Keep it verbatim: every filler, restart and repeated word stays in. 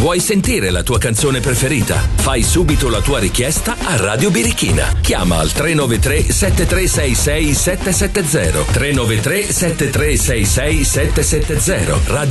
Vuoi sentire la tua canzone preferita? Fai subito la tua richiesta a Radio Birichina. Chiama al tre nove tre sette tre sei sei sette sette zero tre nove tre sette tre sei sei sette sette zero. Radio